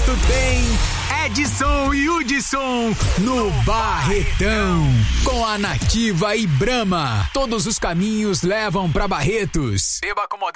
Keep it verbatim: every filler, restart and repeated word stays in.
Barreto tem Edson e Hudson no Barretão. Com a Nativa e Brahma, todos os caminhos levam pra Barretos. Beba com moderação.